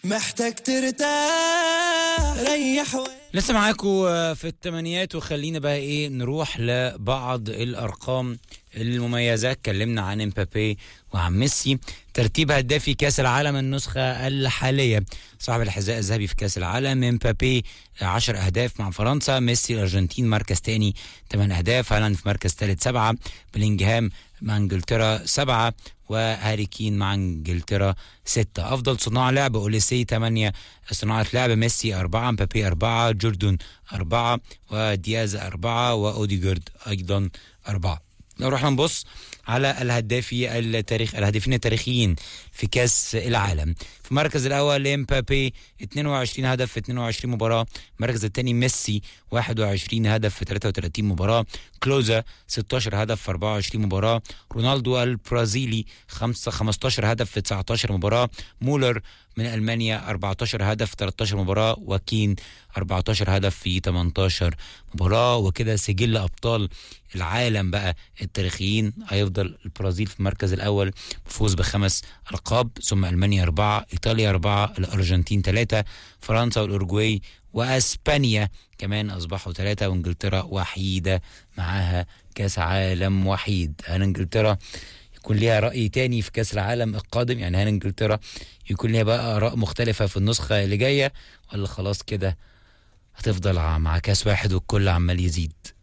محتاج ترتاح ريح لسه معاكم في الثمانينات، وخلينا بقى ايه نروح لبعض الارقام المميزة. اتكلمنا عن امبابي وعن ميسي. ترتيب هدافي كاس العالم النسخة الحالية: صاحب الحذاء الذهبي في كاس العالم امبابي 10 اهداف مع فرنسا، ميسي الارجنتين مركز تاني 8 اهداف، هالاند في مركز ثالث 7، بلينجهام مع انجلترا 7، وهاري كين مع انجلترا 6. افضل صناع لعب: اوليسي 8 صناعة لعب، ميسي 4، امبابي 4، جوردون 4، ودياز 4، واوديجارد ايضا 4. لو رحنا نبص على الهدافين التاريخيين في كاس العالم: في المركز الاول امبابي 22 هدف في 22 مباراه، المركز الثاني ميسي 21 هدف في 33 مباراه، كلوزا 16 هدف في 24 مباراه، رونالدو البرازيلي 15 هدف في 19 مباراه، مولر من ألمانيا 14 هدف في 13 مباراة، وكين 14 هدف في 18 مباراة. وكده سجل أبطال العالم بقى التاريخيين: هيفضل البرازيل في المركز الأول بفوز ب5 ألقاب، ثم ألمانيا 4، إيطاليا 4، الأرجنتين 3، فرنسا والأورجواي وأسبانيا كمان أصبحوا 3، وإنجلترا وحيدة معاها كاس عالم وحيد. هل إنجلترا يكون ليها رأي تاني في كاس العالم القادم؟ يعني هل انجلترا يكون ليها بقى آراء مختلفة في النسخة اللي جاية، ولا خلاص كده هتفضل مع كاس واحد والكل عمال يزيد؟